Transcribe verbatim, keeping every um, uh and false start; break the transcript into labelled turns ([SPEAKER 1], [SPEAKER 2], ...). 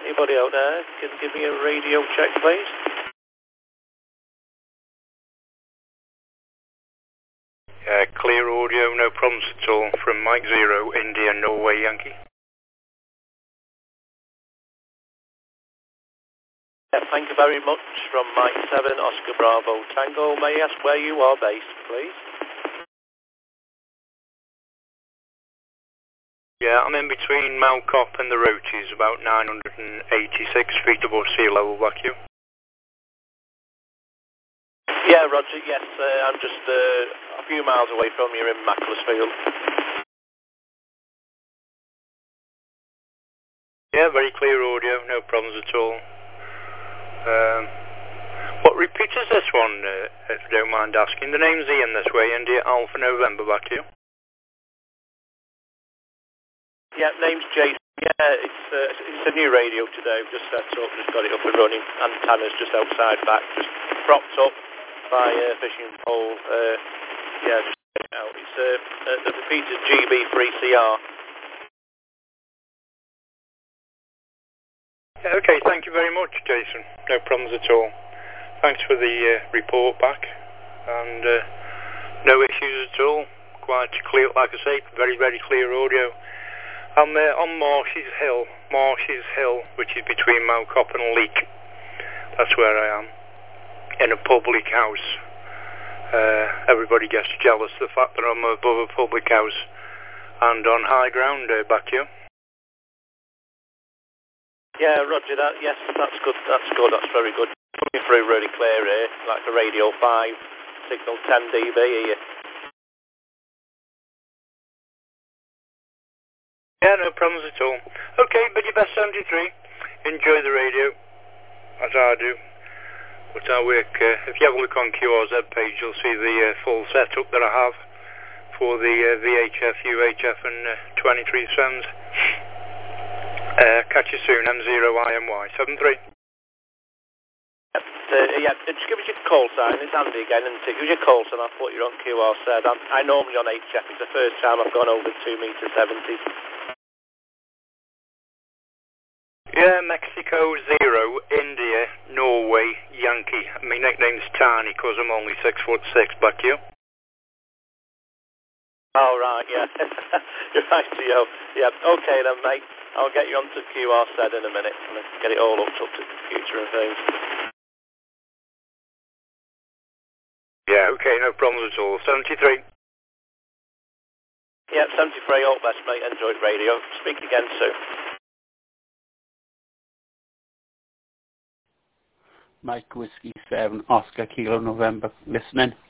[SPEAKER 1] Anybody out there can give me a radio check, please?
[SPEAKER 2] Uh, clear audio, no problems at all, from Mike Zero, India, Norway, Yankee.
[SPEAKER 1] Yeah, thank you very much. From Mike seven, Oscar Bravo Tango. May I ask where you are based, please?
[SPEAKER 2] Yeah, I'm in between Malcop and the Roaches, about nine hundred eighty-six feet above sea level, vacuum.
[SPEAKER 1] Yeah, Roger, yes, uh, I'm just uh, a few miles away from you in Macclesfield.
[SPEAKER 2] Yeah, very clear audio, no problems at all. Um, what repeat is this one, uh, if you don't mind asking? The name's Ian this way, India Alpha November, vacuum.
[SPEAKER 1] Yeah, name's Jason. Yeah, it's uh, it's a new radio today. We've just set up, just got it up and running. Antenna's just outside back, just propped up by a uh, fishing pole. Uh, yeah, just check it out. It's uh, uh, the repeated G B three C R.
[SPEAKER 2] Okay, thank you very much, Jason. No problems at all. Thanks for the uh, report back, and uh, no issues at all. Quite clear, like I say, very, very clear audio. I'm uh, on Marshes Hill, Marshes Hill, which is between Malcop and Leek. That's where I am, in a public house. Uh, everybody gets jealous of the fact that I'm above a public house and on high ground uh, back here.
[SPEAKER 1] Yeah, Roger that. Yes, that's good. That's good. That's very good. Coming through really clear here, like a Radio five, signal ten D B here.
[SPEAKER 2] Yeah, no problems at all. Okay, but your best seventy-three. Enjoy the radio, as I do. But I work, uh, if you have a look on Q R Z page, you'll see the uh, full setup that I have for the uh, V H F, U H F and uh, twenty-three sems. Uh, catch you soon, M zero I M Y, seven three.
[SPEAKER 1] Uh, yeah, just give us your call sign. It's Andy again, and give us your call sign. I'll put you on Q R Z. I'm, I normally on H F. It's the first time I've gone over two meter seventies.
[SPEAKER 2] Yeah, Mexico Zero, India, Norway, Yankee. My nickname's Tiny because I'm only six foot six, back you.
[SPEAKER 1] Oh, right, yeah. You're right, Gio. Yeah, okay then, mate. I'll get you onto Q R Z in a minute and get it all hooked up to the computer and things.
[SPEAKER 2] Yeah, okay, no problems at all. seventy-three.
[SPEAKER 1] Yeah, seventy-three, all best, mate. Enjoyed radio. Speak again soon.
[SPEAKER 3] Mike Whiskey seven, Oscar Kilo November. Listening.